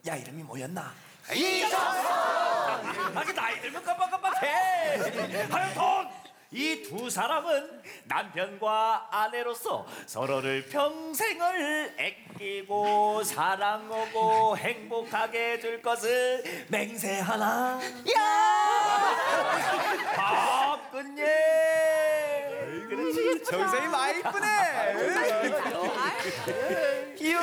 야 이름이 뭐였나? 이정선. 아그 나이 들면 깜빡깜빡해. 하여튼 이 두 사람은 남편과 아내로서 서로를 평생을 아끼고 사랑하고 행복하게 해줄 것을 맹세하나. 박근예. 그렇지. 정선이 많이 이쁘네.